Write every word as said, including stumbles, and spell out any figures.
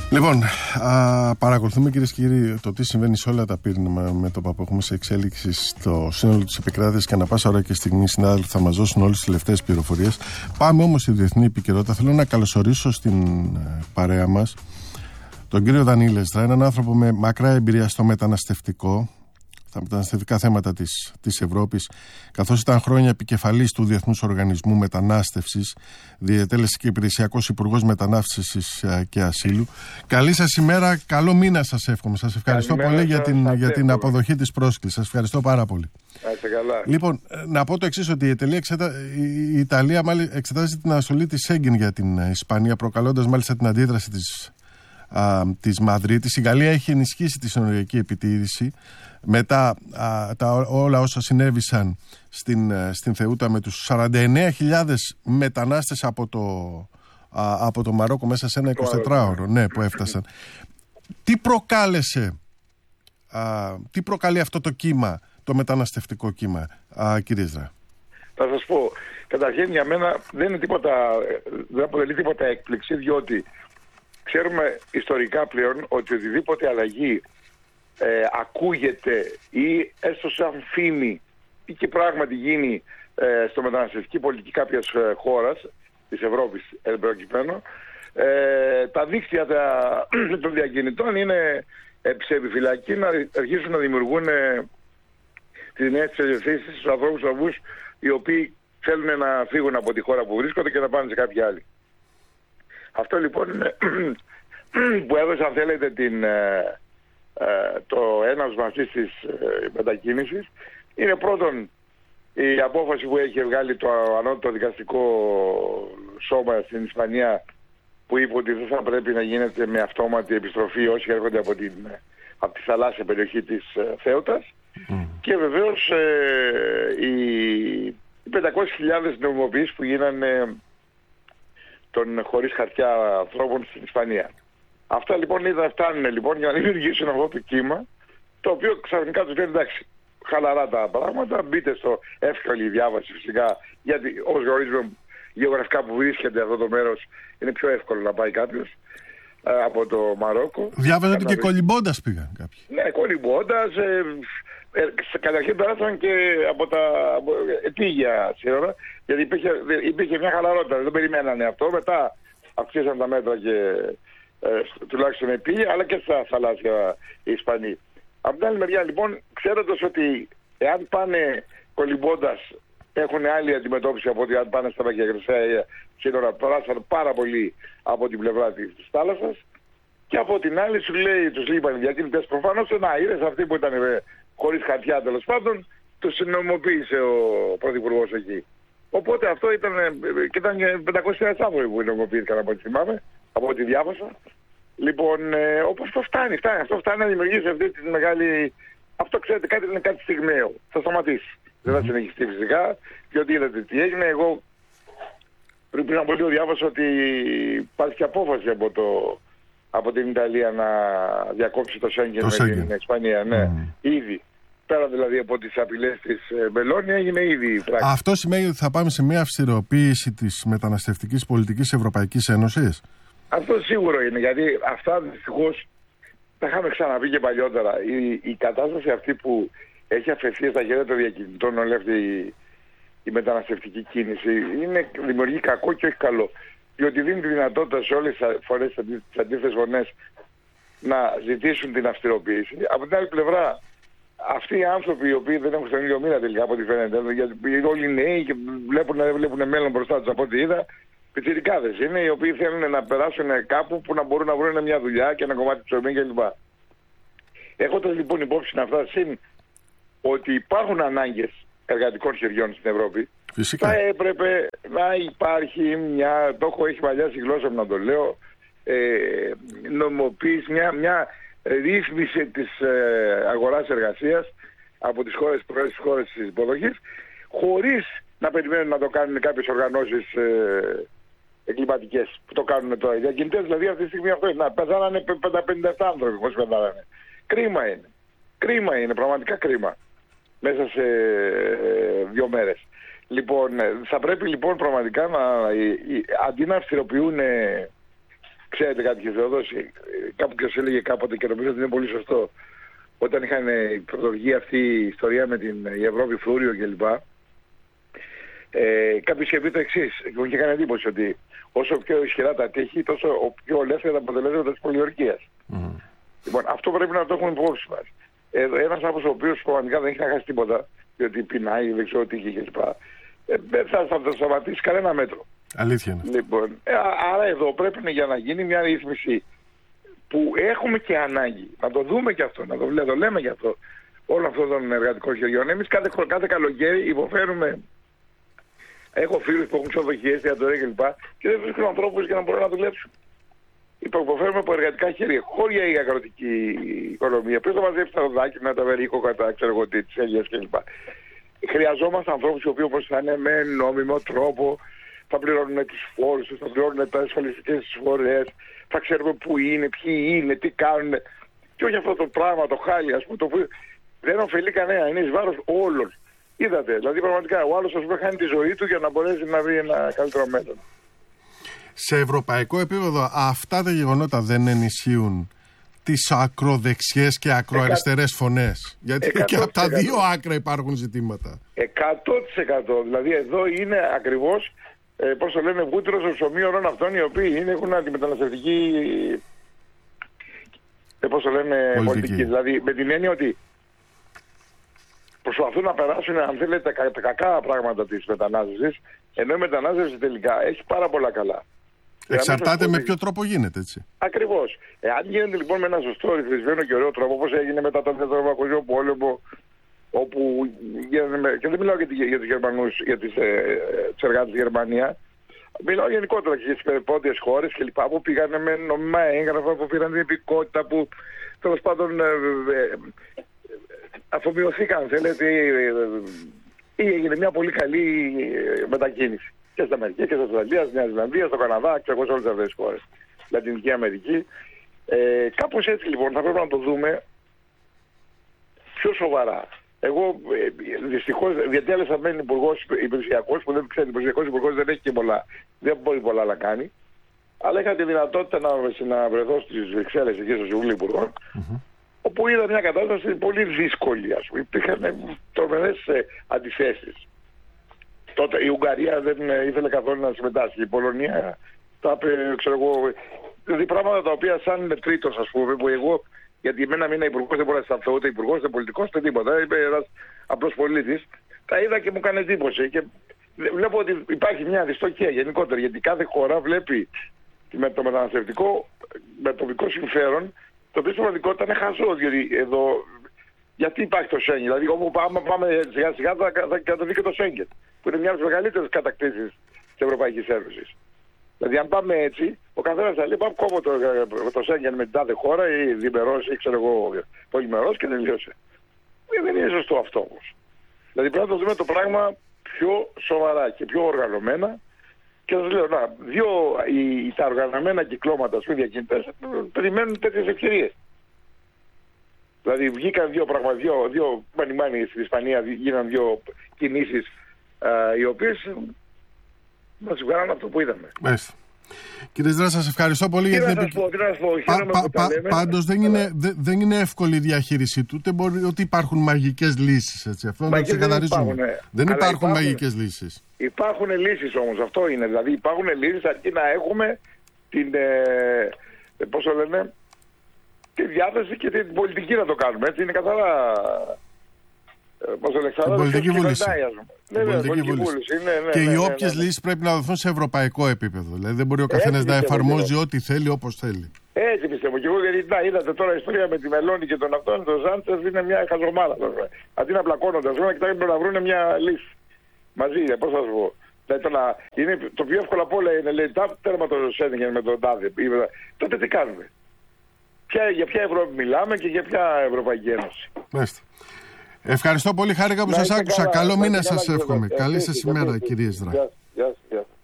Λοιπόν, α, παρακολουθούμε κυρίες και κύριοι το τι συμβαίνει σε όλα τα πύρινα μέτωπα που έχουμε σε εξέλιξη στο σύνολο της επικράτειας και ανά πάσα ώρα και στιγμή οι συνάδελφοι θα μας δώσουν όλες τις τελευταίες πληροφορίες. Πάμε όμως στη διεθνή επικαιρότητα. Θέλω να καλωσορίσω στην παρέα μας τον κύριο Δανίλη Εσδρά, έναν άνθρωπο με μακρά εμπειρία στο μεταναστευτικό, στα μεταναστευτικά θέματα της, της Ευρώπης, καθώς ήταν χρόνια επικεφαλής του Διεθνούς Οργανισμού Μετανάστευσης, διετέλεσε και υπηρεσιακός υπουργός μετανάστευσης και ασύλου. Καλή σας ημέρα, καλό μήνα σας εύχομαι. Σας ευχαριστώ Καλημέρα πολύ για την, για την αποδοχή της πρόσκλησης. Σας ευχαριστώ πάρα πολύ. Καλά. Λοιπόν, να πω το εξής, ότι η Ιταλία, εξετα... η Ιταλία μάλιστα εξετάζει την αναστολή της Σέγγεν για την Ισπανία, προκαλώντας μάλιστα την αντίδραση της, α, της Μαδρίτης. Η Γαλλία έχει ενισχύσει τη συνοριακή επιτήρηση μετά α, τα, όλα όσα συνέβησαν στην, στην Θεούτα με τους σαράντα εννέα χιλιάδες μετανάστες από το, α, από το Μαρόκο μέσα σε ένα εικοσιτετράωρο, ναι, που έφτασαν. Τι προκάλεσε, α, τι προκαλεί αυτό το κύμα, το μεταναστευτικό κύμα, α, κύριε Εσδρά? Θα σας πω, καταρχήν για μένα δεν είναι τίποτα, δεν αποτελεί τίποτα έκπληξη, διότι ξέρουμε ιστορικά πλέον ότι οτιδήποτε αλλαγή Ε, ακούγεται ή έστω σαν φήμη ή και πράγματι γίνει ε, στο μεταναστευτική πολιτική κάποιας ε, χώρας της Ευρώπης εν προκειμένου, ε, τα δίκτυα τα, των διακινητών είναι ε, σε επιφυλακή να αρχίσουν να δημιουργούν ε, τις νέες εξελιχθήσεις στους ανθρώπους αυτούς οι οποίοι θέλουν να φύγουν από τη χώρα που βρίσκονται και να πάνε σε κάποια άλλη. Αυτό λοιπόν είναι που έδωσε, αν θέλετε, την ε, το έναυσμα αυτής της ε, μετακίνησης. Είναι πρώτον η απόφαση που έχει βγάλει το ανώτατο δικαστικό σώμα στην Ισπανία, που είπε ότι δεν θα πρέπει να γίνεται με αυτόματη επιστροφή όσοι έρχονται από, την, από τη θαλάσσια περιοχή της ε, Θέουτας. Mm. Και βεβαίως ε, οι, οι πεντακόσιες χιλιάδες νομιμοποιήσεις που γίνανε των χωρίς χαρτιά ανθρώπων στην Ισπανία. Αυτά λοιπόν είδα φτάνουν λοιπόν για να δημιουργήσουν αυτό το κύμα, το οποίο ξαφνικά τους λέει εντάξει, χαλαρά τα πράγματα, μπείτε στο εύκολη διάβαση φυσικά, γιατί όπως γνωρίζουμε γεωγραφικά που βρίσκεται αυτό το μέρος είναι πιο εύκολο να πάει κάποιος ε, από το Μαρόκο. Διάβαζα ότι και κολυμπώντας πήγαν κάποιοι. Ναι, κολυμπώντας, ε, ε, καταρχήν περάσαν και από τα επίγεια σύνορα, γιατί υπήρχε, υπήρχε μια χαλαρότητα, δεν περιμένανε αυτό, μετά αυξήσαν τα μέτρα και Ε, τουλάχιστον επί, αλλά και στα θαλάσσια οι Ισπανοί. Από την άλλη μεριά λοιπόν, ξέροντας ότι εάν πάνε κολυμπώντας έχουν άλλη αντιμετώπιση από ότι αν πάνε στα μακριά σύνορα, περάσαν πάρα πολύ από την πλευρά της θάλασσας, και από την άλλη σου λέει, τους είπαν οι διακίνητες προφανώς, να είδες αυτοί που ήταν ε, χωρίς χαρτιά τέλος πάντων, τους νομιμοποίησε ο Πρωθυπουργός εκεί. Οπότε αυτό ήταν, ε, και ήταν πεντακόσιες άνθρωποι που νομιμοποιήθηκαν από ό,τι θυμάμαι, από ό,τι διάβασα. Λοιπόν, ε, όπως αυτό φτάνει, φτάνει, αυτό φτάνει να δημιουργήσει αυτή τη μεγάλη... Αυτό ξέρετε, κάτι είναι κάτι στιγμαίο. Θα σταματήσει. Mm-hmm. Δεν θα συνεχιστεί φυσικά, διότι είδατε τι έγινε. Εγώ πριν από λίγο διάβασα ότι υπάρχει και απόφαση από, το, από την Ιταλία να διακόψει το Σέγγεν με την Ισπανία. Ναι, mm. ήδη. Πέρα δηλαδή από τις απειλές της Μπελόνι έγινε ήδη η πράξη. Αυτό σημαίνει ότι θα πάμε σε μια αυστηροποίηση της μεταναστευτικής πολιτικής Ευρωπαϊκής Ένωσης? Αυτό σίγουρο είναι, γιατί αυτά δυστυχώς τα είχαμε ξαναπεί και παλιότερα. Η, η κατάσταση αυτή που έχει αφαιθεί στα χέρια των διακινητών όλη αυτή η, η μεταναστευτική κίνηση είναι, δημιουργεί κακό και όχι καλό. Διότι δίνει τη δυνατότητα σε όλες τις φορές τις αντίθετες φωνές να ζητήσουν την αυστηροποίηση. Από την άλλη πλευρά, αυτοί οι άνθρωποι οι οποίοι δεν έχουν στον ίδιο μοίρα τελικά από ό,τι φαίνεται, γιατί όλοι νέοι και βλέπουν, βλέπουν μέλλον μπροστά τους από ό,τι είδα, πιτσιρικάδες είναι, οι οποίοι θέλουν να περάσουν κάπου που να μπορούν να βρουν μια δουλειά και ένα κομμάτι ψωμί κλπ. Έχοντας λοιπόν υπόψη αυτά, συν ότι υπάρχουν ανάγκες εργατικών χεριών στην Ευρώπη, φυσικά θα έπρεπε να υπάρχει μια, το έχω έχει παλιάσει η γλώσσα μου να το λέω, ε, νομιμοποίηση, μια, μια ρύθμιση της ε, αγοράς εργασίας από τις χώρες, τις χώρες της υποδοχής, χωρίς να περιμένουν να το κάνουν κάποιες οργανώσεις ε, εγκληματικές που το κάνουν τώρα. Οι διακινητές δηλαδή αυτή τη στιγμή αυτό είναι. Να πεθάνανε πενήντα πενήντα επτά άνθρωποι, πώς πεθάνανε. Κρίμα είναι. Κρίμα είναι, πραγματικά κρίμα. Μέσα σε ε, δύο μέρες. Λοιπόν, θα πρέπει λοιπόν πραγματικά να, ε, ε, αντί να αυστηροποιούν ε, ξέρετε κάτι και θεοδώσει, κάπου και έλεγε κάποτε και νομίζω ότι είναι πολύ σωστό. Όταν είχαν η πρωτοβουλία αυτή η ιστορία με την η Ευρώπη Φλούριο κλπ. Ε, κάποιος είχε πει το εξής, και μου είχε κάνει εντύπωση ότι όσο πιο ισχυρά τα τείχη, τόσο πιο ελεύθερα τα αποτελέσματα της πολιορκίας. Mm. Λοιπόν, αυτό πρέπει να το έχουμε υπόψη μας. Ε, ένας άνθρωπος ο οποίος πραγματικά δεν έχει να χάσει τίποτα, διότι πεινάει, δεν ξέρω τι κλπ. Ε, δεν θα, θα, θα σταματήσει κανένα μέτρο. Αλήθεια είναι. Λοιπόν, ε, άρα εδώ πρέπει για να γίνει μια ρύθμιση που έχουμε και ανάγκη. Να το δούμε και αυτό, να το, να το λέμε και αυτό. Όλο αυτό των εργατικών χεριών. Εμείς κάθε, κάθε καλοκαίρι υποφέρουμε. Έχω φίλους που έχουν ξενοδοχεία, εστιατορία κλπ. Και δεν βρίσκουν ανθρώπους για να μπορούν να δουλέψουν. Υποφέρουμε από εργατικά χέρια. Χώρια η αγροτική οικονομία. Ποιος θα μαζέψει τα δάκρυα, τα βερίκοκα, τα ξέρω εγώ τι, τις έλιες κλπ. Χρειαζόμαστε ανθρώπους οι οποίοι όπως θα είναι με νόμιμο τρόπο, θα πληρώνουν τους φόρους τους, θα πληρώνουν τα ασφαλιστικές εισφορές, θα ξέρουμε πού είναι, ποιοι είναι, τι κάνουν. Και όχι αυτό το πράγμα, το χάλι, ας πούμε, το που δεν ωφελεί κανένα, είναι εις βάρος όλων. Είδατε, δηλαδή πραγματικά ο άλλος ας πούμε χάνει τη ζωή του για να μπορέσει να βρει ένα καλύτερο μέλλον. Σε ευρωπαϊκό επίπεδο αυτά τα γεγονότα δεν ενισχύουν τις ακροδεξιές και ακροαριστερές φωνές? Γιατί εκατό τοις εκατό. Και από τα δύο άκρα υπάρχουν ζητήματα. εκατό τοις εκατό. Δηλαδή εδώ είναι ακριβώς, ε, πώς το λένε, βούτυρος στο ψωμί όλων αυτών οι οποίοι είναι, έχουν αντιμεταναστευτική, ε, πώς το λένε, πολιτική. πολιτική. Δηλαδή με την έννοια ότι προσπαθούν να περάσουν, αν θέλετε, τα, τα κακά πράγματα της μετανάστευσης, ενώ η μετανάστευση τελικά έχει πάρα πολλά καλά. Εξαρτάται με ποιο τρόπο γίνεται, έτσι. Ακριβώς. Εάν γίνεται λοιπόν με ένα σωστό, ρυθμισμένο και ωραίο τρόπο, όπως έγινε μετά τον Δεύτερο Παγκόσμιο Πόλεμο, όπου. Και δεν μιλάω για, για τους Γερμανούς, για τις ε, εργάτες στη Γερμανία, μιλάω γενικότερα και για τις πόντιες χώρες κλπ. Που πήγαν με νομιμά έγγραφα, που πήραν την υπηκότητα, που τέλος πάντων. Ε, ε, αφομοιωθήκαν, θέλετε, ή έγινε μια πολύ καλή μετακίνηση. Και στην Αμερική και στην Αυστραλία, στη Νέα Ζηλανδία, στο Καναδά και εγώ σε όλες αυτές τις χώρες. Λατινική Αμερική. Ε, κάπως έτσι λοιπόν θα πρέπει να το δούμε πιο σοβαρά. Εγώ ε, δυστυχώς διατέλεσα με υπουργός υπηρεσιακός, που δεν ξέρει, υπηρεσιακός υπουργός δεν έχει και πολλά, δεν μπορεί πολλά να κάνει. Αλλά είχα τη δυνατότητα να, να βρεθώ στις Βρυξέλλες εκεί στο Συμβούλιο Υπουργών. Mm-hmm. Όπου είδα μια κατάσταση πολύ δύσκολη, ας πούμε. Υπήρχαν τρομερές ε, αντιθέσεις. Τότε η Ουγγαρία δεν ε, ήθελε καθόλου να συμμετάσχει. Η Πολωνία τα είπε, ξέρω εγώ, δηλαδή πράγματα τα οποία σαν τρίτος, ας πούμε, που εγώ, γιατί εμένα μην είναι υπουργός, δεν μπορώ να σταθώ ούτε υπουργός, ούτε πολιτικός, ούτε τίποτα. Είμαι ένας απλός πολίτης. Τα είδα και μου έκανε εντύπωση. Και βλέπω ότι υπάρχει μια δυστοχία γενικότερα, γιατί κάθε χώρα βλέπει με το μεταναστευτικό, με τοπικό συμφέρον. Το οποίο στην πραγματικότητα είναι χαζό, διότι εδώ. Γιατί υπάρχει το Σέγγεν? Δηλαδή, όπου πάμε, πάμε σιγά σιγά θα, θα καταδεί και το Σέγγεν, που είναι μια από τις μεγαλύτερες κατακτήσεις της Ευρωπαϊκής Ένωσης. Δηλαδή, αν πάμε έτσι, ο καθένας θα λέει: πάμε κόβω το, το Σέγγεν με την τάδε χώρα ή διμερός ή ξέρω εγώ, πολυμερός και τελείωσε. Δεν είναι σωστό αυτό όμως. Δηλαδή, πρέπει να το δούμε το πράγμα πιο σοβαρά και πιο οργανωμένα. Και σας λέω, να, δύο, οι, τα οργανωμένα κυκλώματα στους διακινητές περιμένουν τέτοιες ευκαιρίες. Δηλαδή βγήκαν δύο πράγματα, δύο, δύο μανιμάνοι στην Ισπανία, γίναν δύο κινήσεις α, οι οποίες μας βγάλαν αυτό που είδαμε. Μάλιστα. Κύριε Δράση, σας ευχαριστώ πολύ. Τι για να σας πω, τι να σας πω, χαίρομαι πα, που πα, τα λέμε. Πάντως δεν είναι, δε, δεν είναι εύκολη η διαχείρισή του, ούτε μπορεί ότι υπάρχουν μαγικές λύσεις. Έτσι. Αυτό να ξεκαθαρίζουμε. Δεν υπάρχουν, δεν υπάρχουν, υπάρχουν μαγικές λύσεις. Υπάρχουν λύσεις όμως, αυτό είναι. Δηλαδή υπάρχουν λύσεις αρκεί να έχουμε την, ε, πώς το λένε, τη διάθεση και την πολιτική να το κάνουμε. Έτσι είναι καθαρά. Την πολιτική βούληση. Ναι, ναι, πολιτική βούληση. Ναι, ναι, και ναι, ναι, οι ναι, όποιες ναι, ναι. λύσεις πρέπει να δοθούν σε ευρωπαϊκό επίπεδο. Δηλαδή δεν μπορεί ο καθένας να εφαρμόζει ό,τι θέλει όπως θέλει. Έτσι πιστεύω. Και εγώ γιατί να, είδατε τώρα η ιστορία με τη Μελώνη και τον αυτόν, τον Ζάντσες είναι μια χαζομάρα. Αντί να πλακώνονται, ας πούμε, κοιτάξτε να βρουν μια λύση. Μαζί, πώς θα σου πω. Δηλαδή, το, είναι, το πιο εύκολο από όλα είναι, λέει, τέρμα το Σέγγεν με τον τάδε. Τότε τι κάνουμε? Ποια, για ποια Ευρώπη μιλάμε και για ποια Ευρωπαϊκή Ένωση? Μάλιστα. Ευχαριστώ πολύ, χάρηκα που σας άκουσα. Καλό μήνα σας εύχομαι. Καλή σας ημέρα, κυρίες Δράκη.